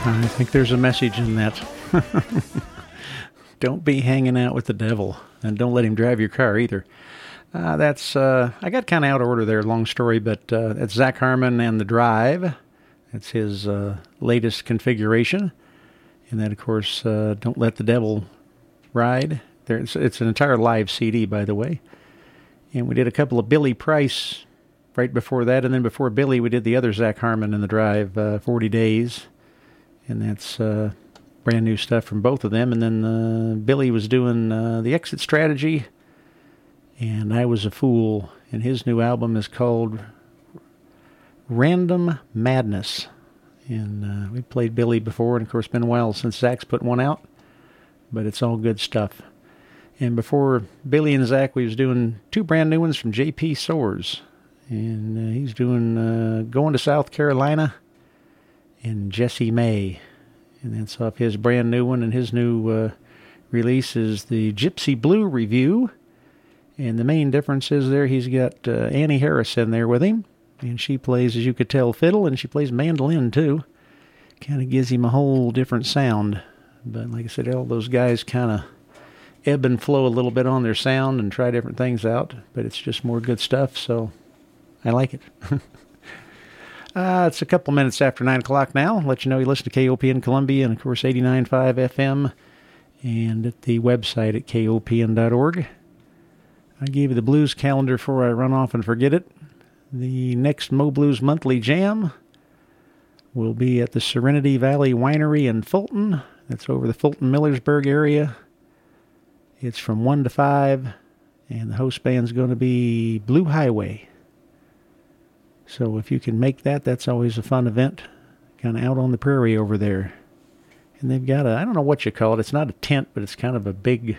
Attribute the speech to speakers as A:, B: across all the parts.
A: I think there's a message in that. Don't be hanging out with the devil, and don't let him drive your car either. I got kind of out of order there, long story, but that's Zach Harmon and The Drive. That's his latest configuration. And then, of course, Don't Let the Devil Ride. It's an entire live CD, by the way. And we did a couple of Billy Price right before that, and then before Billy, we did the other Zach Harmon and The Drive, 40 Days. And that's brand new stuff from both of them. And then Billy was doing The Exit Strategy, and I Was a Fool. And his new album is called Random Madness. And we played Billy before, and of course, it's been a while since Zach's put one out. But it's all good stuff. And before Billy and Zach, we was doing two brand new ones from J.P. Soares. And he's doing Going to South Carolina and Jessie May. And that's off his brand new one. And his new release is the Gypsy Blue Review. And the main difference is there he's got Annie Harris in there with him. And she plays, as you could tell, fiddle, and she plays mandolin, too. Kind of gives him a whole different sound. But like I said, all those guys kind of ebb and flow a little bit on their sound and try different things out. But it's just more good stuff, so I like it. It's a couple minutes after 9 o'clock now. I'll let you know you listen to KOP in Columbia and, of course, 89.5 FM and at the website at kopn.org. I gave you the blues calendar before I run off and forget it. The next Mo Blues Monthly Jam will be at the Serenity Valley Winery in Fulton. That's over the Fulton-Millersburg area. It's from 1 to 5, and the host band's going to be Blue Highway. So if you can make that, that's always a fun event, kind of out on the prairie over there. And they've got I don't know what you call it. It's not a tent, but it's kind of a big,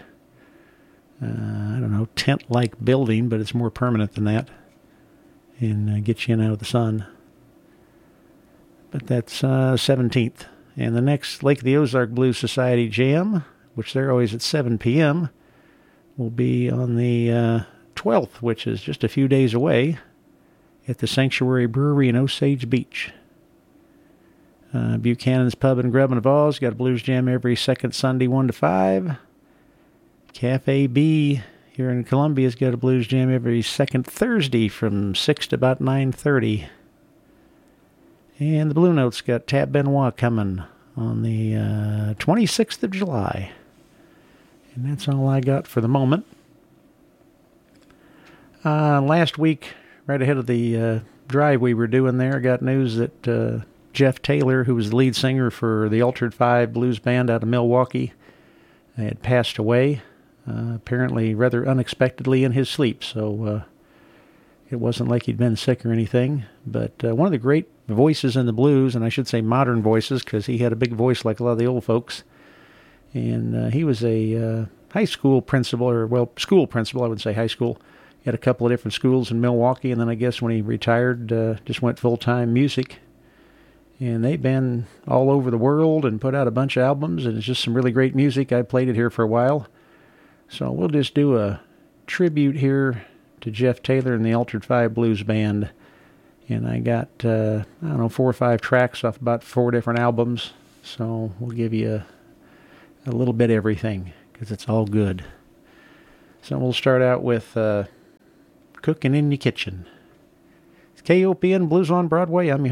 A: tent-like building, but it's more permanent than that. And gets you in out of the sun. But that's 17th. And the next Lake of the Ozark Blues Society Jam, which they're always at 7 p.m., will be on the 12th, which is just a few days away, at the Sanctuary Brewery in Osage Beach. Buchanan's Pub and Grub in Vols got a blues jam every second Sunday, 1 to 5. Cafe B here in Columbia's got a blues jam every second Thursday from 6 to about 9:30. And the Blue Notes got Tab Benoit coming on the 26th of July. And that's all I got for the moment. Last week, right ahead of the drive we were doing there, I got news that Jeff Taylor, who was the lead singer for the Altered Five Blues Band out of Milwaukee, had passed away. Apparently rather unexpectedly in his sleep, so it wasn't like he'd been sick or anything. But one of the great voices in the blues, and I should say modern voices, because he had a big voice like a lot of the old folks. And he was a high school principal, school principal, I would say high school. He had a couple of different schools in Milwaukee, and then I guess when he retired, just went full-time music. And they've been all over the world and put out a bunch of albums, and it's just some really great music. I played it here for a while. So we'll just do a tribute here to Jeff Taylor and the Altered Five Blues Band. And I got, 4 or 5 tracks off about 4 different albums. So we'll give you a little bit of everything, because it's all good. So we'll start out with Cooking in Your Kitchen. It's KOPN Blues on Broadway. I'm your